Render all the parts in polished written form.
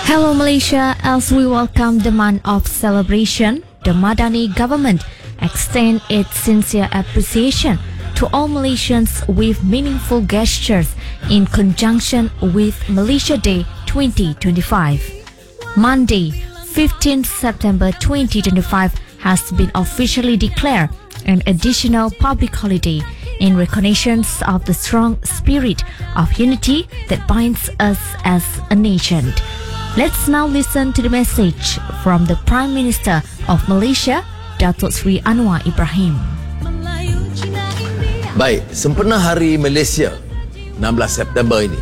Hello Malaysia, as we welcome the month of celebration, the Madani government extends its sincere appreciation to all Malaysians with meaningful gestures in conjunction with Malaysia Day 2025. Monday, 15th September 2025 has been officially declared an additional public holiday in recognition of the strong spirit of unity that binds us as a nation. Let's now listen to the message from the Prime Minister of Malaysia, Datuk Seri Anwar Ibrahim. Baik, sempena Hari Malaysia 16 September ini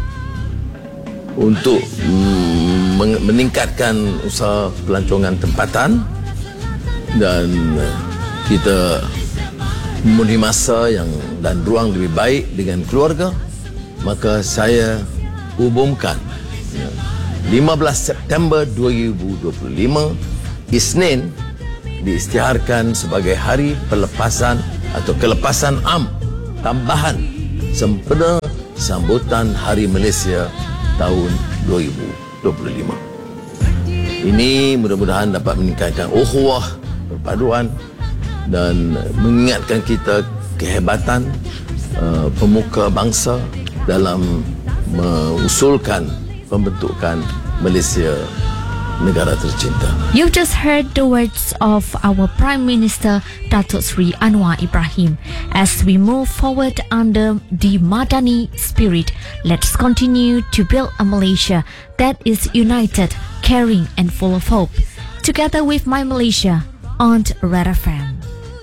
untuk meningkatkan usaha pelancongan tempatan dan kita memenuhi masa dan ruang lebih baik dengan keluarga, maka saya umumkan 15 September 2025 Isnin diisytiharkan sebagai hari pelepasan atau kelepasan am tambahan sempena sambutan Hari Malaysia tahun 2025. Ini mudah-mudahan dapat meningkatkan ukhuwah, perpaduan dan mengingatkan kita kehebatan pemuka bangsa dalam mengusulkan pembentukan Malaysia negara tercinta. You've just heard the words of our Prime Minister Datuk Seri Anwar Ibrahim. As we move forward under the Madani spirit, let's continue to build a Malaysia that is united, caring and full of hope. Together with My Malaysia on Red FM.